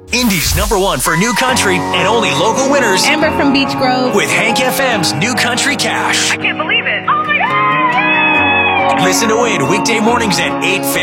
Indy's #1 for new country and only local winners. Amber from Beach Grove. With Hank FM's New Country Cash. I can't believe it. Oh my God! Listen to win weekday mornings at 8:50.